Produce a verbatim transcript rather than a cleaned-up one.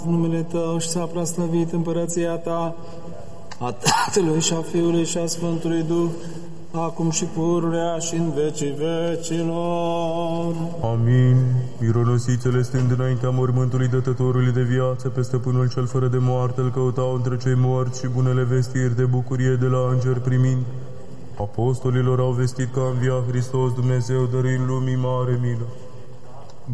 numele Tău și s-a preaslăvit împărăția Ta, a Tatălui și a Fiului și a Sfântului Duh, acum și pururea și în vecii vecilor. Amin. Mironosițele stând înaintea mormântului dătătorului de viață, pe stăpânul cel fără de moarte, îl căutau între cei morți și bunele vestiri de bucurie de la înger primind. Apostolilor au vestit că a înviat Hristos, Dumnezeu dăruind lumii mare milă.